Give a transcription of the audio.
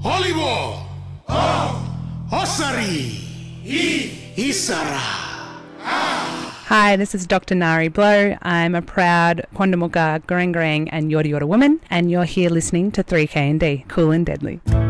Holibo. Osari. Isara. Hi, this is Dr. Nari Blow. I'm a proud Quandamooka, Garang Garang and Yorta Yorta woman, and you're here listening to 3K&D, Cool and Deadly.